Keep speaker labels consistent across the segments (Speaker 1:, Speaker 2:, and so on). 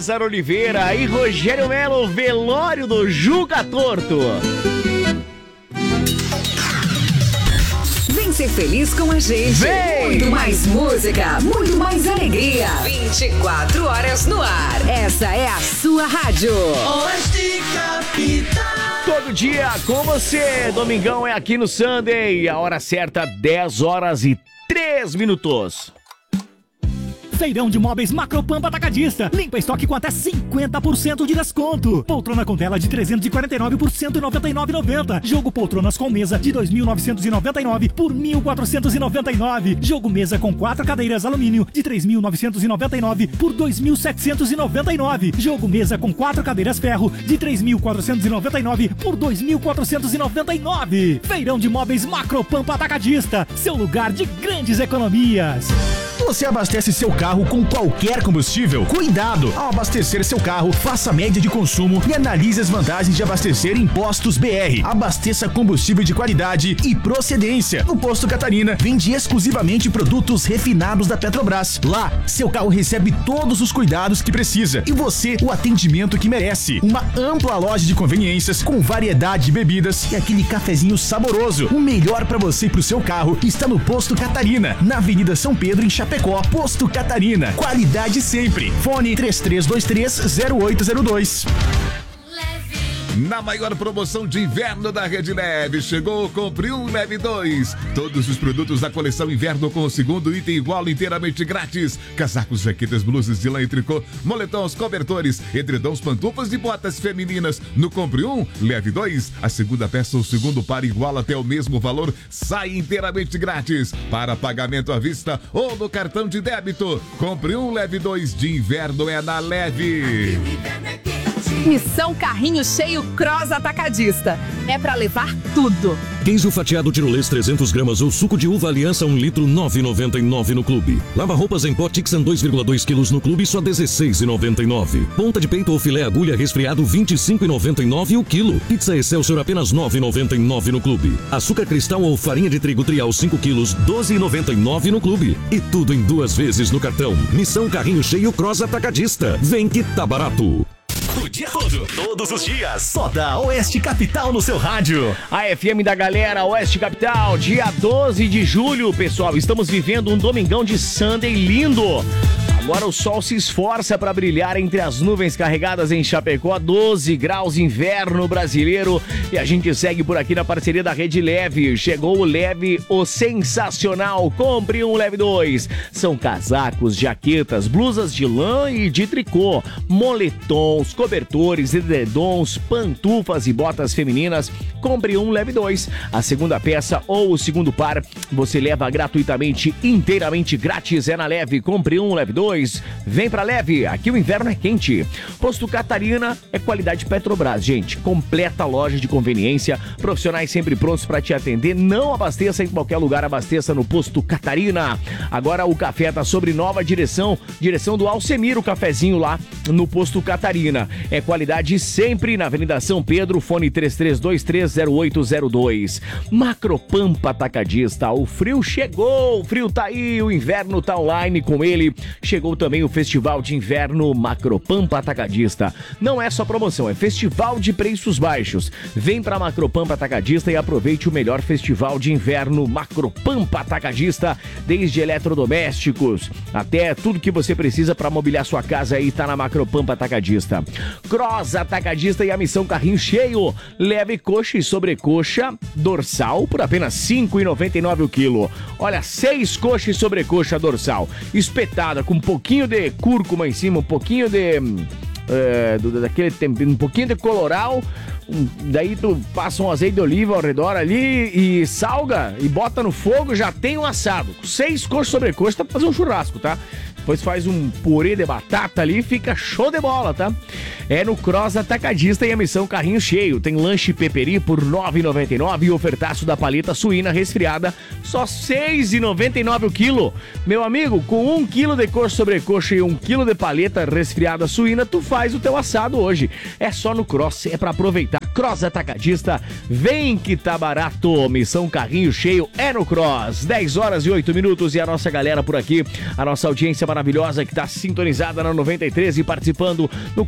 Speaker 1: César Oliveira e Rogério Melo, velório do Juca Torto.
Speaker 2: Vem ser feliz com a gente.
Speaker 1: Vem!
Speaker 2: Muito mais música, muito mais alegria. 24 horas no ar. Essa é a sua rádio.
Speaker 3: Oeste Capital.
Speaker 1: Todo dia com você. Domingão é aqui no Sunday. A hora certa, 10 horas e 3 minutos.
Speaker 4: Feirão de móveis Macropampa Atacadista. Limpa estoque com até 50% de desconto. Poltrona com tela de 349 por 199,90. Jogo poltronas com mesa de 2.999 por 1.499. Jogo mesa com 4 cadeiras alumínio de 3.999 por 2.799. Jogo mesa com 4 cadeiras ferro de 3.499 por 2.499. Feirão de móveis Macropampa Atacadista. Seu lugar de grandes economias.
Speaker 5: Você abastece seu carro com qualquer combustível? Cuidado! Ao abastecer seu carro, faça a média de consumo e analise as vantagens de abastecer em Postos BR. Abasteça combustível de qualidade e procedência. No Posto Catarina, vende exclusivamente produtos refinados da Petrobras. Lá, seu carro recebe todos os cuidados que precisa e você o atendimento que merece. Uma ampla loja de conveniências com variedade de bebidas e aquele cafezinho saboroso. O melhor para você e pro seu carro está no Posto Catarina, na Avenida São Pedro, em Chapecó. Posto Catarina, qualidade sempre. Fone 3323-0802.
Speaker 6: Na maior promoção de inverno da Rede Leve, chegou Compre Um, Leve 2. Todos os produtos da coleção inverno com o segundo item igual inteiramente grátis. Casacos, jaquetas, blusas de lã e tricô, moletons, cobertores, edredons, pantufas e botas femininas. No Compre Um, Leve 2, a segunda peça ou segundo par igual até o mesmo valor, sai inteiramente grátis. Para pagamento à vista ou no cartão de débito. Compre Um, Leve 2 de inverno é na Leve.
Speaker 7: Missão Carrinho Cheio Cross Atacadista. É pra levar tudo.
Speaker 8: Queijo fatiado tirolês 300 gramas ou suco de uva Aliança 1 litro 9,99 no clube. Lava-roupas em pó Tixan 2,2 quilos no clube só 16,99. Ponta de peito ou filé agulha resfriado 25,99 o quilo. Pizza Excelsior apenas 9,99 no clube. Açúcar cristal ou farinha de trigo trial 5 quilos 12,99 no clube. E tudo em 2 vezes no cartão. Missão Carrinho Cheio Cross Atacadista. Vem que tá barato.
Speaker 5: O dia todo, todos os dias, só da Oeste Capital no seu rádio.
Speaker 1: A FM da galera, Oeste Capital, dia 12 de julho, pessoal. Estamos vivendo um domingão de Sunday lindo. Agora o sol se esforça para brilhar entre as nuvens carregadas em Chapecó, 12 graus, inverno brasileiro. E a gente segue por aqui na parceria da Rede Leve. Chegou o Leve, o sensacional. Compre um, Leve 2. São casacos, jaquetas, blusas de lã e de tricô, moletons, cobertores, edredons, pantufas e botas femininas. Compre um, Leve 2. A segunda peça ou o segundo par você leva gratuitamente, inteiramente grátis. É na Leve. Compre um, Leve 2. Vem pra Leve, aqui o inverno é quente. Posto Catarina é qualidade Petrobras, gente. Completa loja de conveniência, profissionais sempre prontos pra te atender. Não abasteça em qualquer lugar, abasteça no Posto Catarina. Agora o café tá sobre nova direção do Alcemir, o cafezinho lá no Posto Catarina. É qualidade sempre na Avenida São Pedro, fone 33230802. Macropampa Atacadista, o frio chegou, o frio tá aí, o inverno tá online com ele. Chegou também o Festival de Inverno Macropampa Atacadista. Não é só promoção, é festival de preços baixos. Vem pra Macropampa Atacadista e aproveite o melhor festival de inverno Macropampa Atacadista, desde eletrodomésticos até tudo que você precisa para mobiliar sua casa aí tá na Macropampa Atacadista. Cross Atacadista e a Missão Carrinho Cheio. Leve coxa e sobrecoxa dorsal por apenas R$ 5,99 o quilo. Olha, 6 coxas e sobrecoxa dorsal espetada com um pouquinho de cúrcuma em cima, um pouquinho de daquele tempero, um pouquinho de coloral. Daí tu passa um azeite de oliva ao redor ali e salga e bota no fogo, já tem um assado. 6 coxas sobre coxa, dá pra fazer um churrasco, tá? Depois faz um purê de batata ali, fica show de bola, tá? É no Cross Atacadista e a Missão Carrinho Cheio. Tem lanche peperi por R$ 9,99 e ofertaço da paleta suína resfriada só R$ 6,99 o quilo. Meu amigo, com 1 quilo de coxa sobre coxa e 1 quilo de paleta resfriada suína, tu faz o teu assado hoje. É só no Cross, é pra aproveitar. Cross Atacadista, vem que tá barato. Missão Carrinho Cheio é no Cross. 10 horas e 8 minutos e a nossa galera por aqui, a nossa audiência maravilhosa que tá sintonizada na 93 e participando no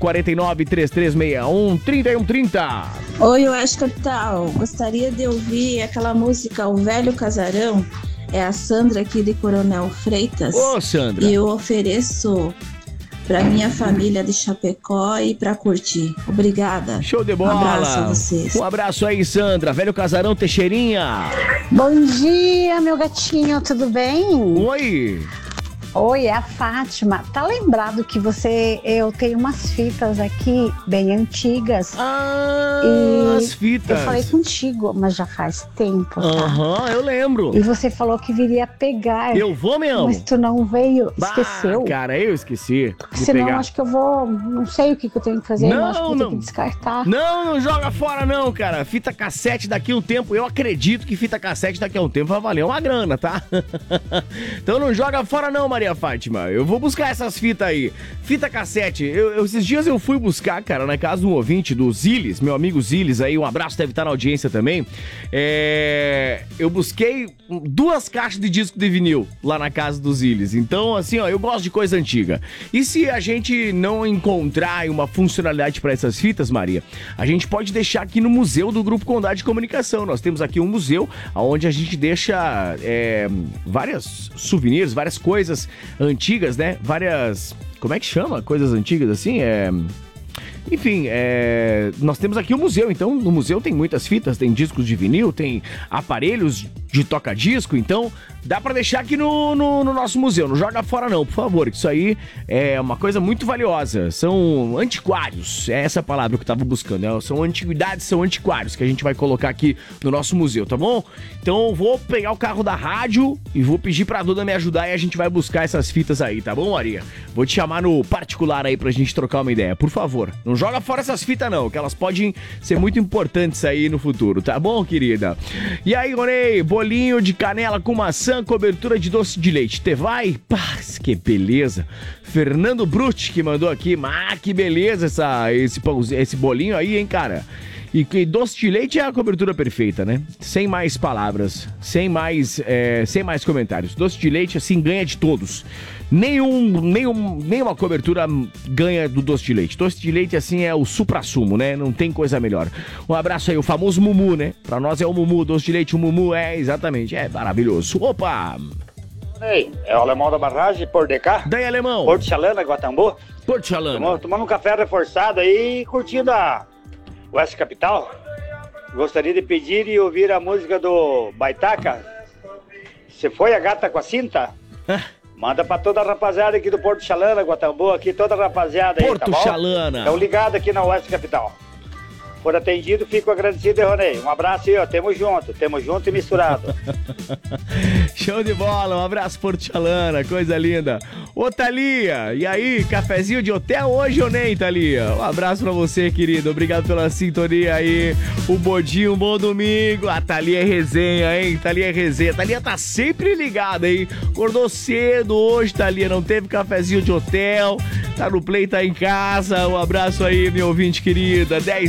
Speaker 1: 49-3361-3130.
Speaker 9: Oi, Oeste Capital. Gostaria de ouvir aquela música O Velho Casarão. É a Sandra aqui de Coronel Freitas.
Speaker 1: Ô, Sandra.
Speaker 9: E eu ofereço pra minha família de Chapecó e pra curtir. Obrigada.
Speaker 1: Show de bola.
Speaker 9: Um abraço a vocês.
Speaker 1: Um abraço aí, Sandra. Velho Casarão, Teixeirinha.
Speaker 10: Bom dia, meu gatinho, tudo bem?
Speaker 1: Oi.
Speaker 10: Oi, é a Fátima. Tá lembrado que eu tenho umas fitas aqui bem antigas.
Speaker 1: As fitas.
Speaker 10: Eu falei contigo, mas já faz tempo, tá?
Speaker 1: Aham, eu lembro.
Speaker 10: E você falou que viria pegar.
Speaker 1: Eu vou mesmo.
Speaker 10: Mas tu não veio, esqueceu.
Speaker 1: Cara, eu esqueci de
Speaker 10: Senão,
Speaker 1: pegar.
Speaker 10: acho que eu vou... Não sei o que eu tenho que fazer, eu acho que eu tenho que descartar.
Speaker 1: Não joga fora não, cara. Fita cassete daqui a um tempo, eu acredito que fita cassete daqui a um tempo vai valer uma grana, tá? Então não joga fora não, Maria Fátima. Eu vou buscar essas fitas aí. Fita cassete. Esses dias eu fui buscar, cara, na casa de um ouvinte do Ziles, meu amigo Ziles aí, um abraço, deve estar na audiência também. Eu busquei 2 caixas de disco de vinil lá na casa do Ziles. Então, assim, ó, eu gosto de coisa antiga. E se a gente não encontrar uma funcionalidade para essas fitas, Maria, a gente pode deixar aqui no museu do Grupo Condado de Comunicação. Nós temos aqui um museu onde a gente deixa várias souvenirs, várias coisas antigas, né? Várias... Como é que chama? Coisas antigas assim? Enfim, nós temos aqui o museu, então no museu tem muitas fitas, tem discos de vinil, tem aparelhos de toca-disco, então dá pra deixar aqui no nosso museu, não joga fora não, por favor, que isso aí é uma coisa muito valiosa, são antiquários, é essa palavra que eu tava buscando, né? São antiguidades, são antiquários que a gente vai colocar aqui no nosso museu, tá bom? Então eu vou pegar o carro da rádio e vou pedir pra Duda me ajudar e a gente vai buscar essas fitas aí, tá bom, Maria? Vou te chamar no particular aí pra gente trocar uma ideia, por favor. Não joga fora essas fitas não, que elas podem ser muito importantes aí no futuro, tá bom, querida? E aí, Ronei, bolinho de canela com maçã, cobertura de doce de leite. Te vai? Pá, que beleza. Fernando Brutti que mandou aqui. Que beleza esse bolinho aí, hein, cara? E doce de leite é a cobertura perfeita, né? Sem mais palavras, sem mais comentários. Doce de leite, assim, ganha de todos. Nenhuma cobertura ganha do doce de leite. Doce de leite, assim, é o supra-sumo, né? Não tem coisa melhor. Um abraço aí, o famoso Mumu, né? Pra nós é o Mumu, doce de leite, o Mumu exatamente, é maravilhoso. Opa!
Speaker 11: Ei, é o alemão da barragem, Porto de Cá?
Speaker 1: Daí, alemão.
Speaker 11: Porto Chalana, Guatambu?
Speaker 1: Porto Chalana.
Speaker 11: Tomando um café reforçado aí, curtindo a Oeste Capital. Gostaria de pedir e ouvir a música do Baitaca. Você foi a gata com a cinta? Manda pra toda a rapaziada aqui do Porto Chalana, Guatambu, aqui toda a rapaziada aí,
Speaker 1: Porto
Speaker 11: tá bom?
Speaker 1: Chalana.
Speaker 11: Estão ligados aqui na Oeste Capital. Por atendido, fico agradecido, Ronei. Um abraço aí, ó. Tamo junto e misturado.
Speaker 1: Show de bola, um abraço, Porto Chalana, coisa linda. Ô, Thalia, e aí, cafezinho de hotel hoje ou nem, Thalia? Um abraço pra você, querido, obrigado pela sintonia aí. O Bodinho, um bom domingo. A Thalia é resenha, hein? Thalia é resenha. Thalia tá sempre ligada, hein? Acordou cedo hoje, Thalia, não teve cafezinho de hotel. Tá no play, tá em casa. Um abraço aí, meu ouvinte querida. 10